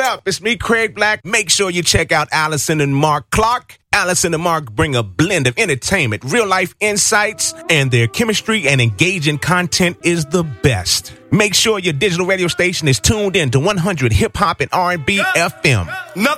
up? It's me, Craig Black. Make sure you check out Allison and Mark Clark. Allison and Mark bring a blend of entertainment, real-life insights, and their chemistry and engaging content is the best. Make sure your digital radio station is tuned in to 100 Hip Hop and R&B FM. Nothing